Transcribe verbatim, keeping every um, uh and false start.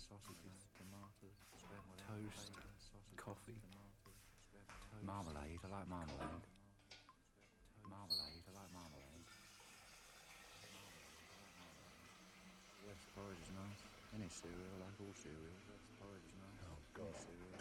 sausages, toast, coffee, marmalade. I like marmalade. Marmalade. I like marmalade. Yes, porridge is nice. Any cereal, I like all cereals. Yes, porridge is nice. Oh God. Any cereal,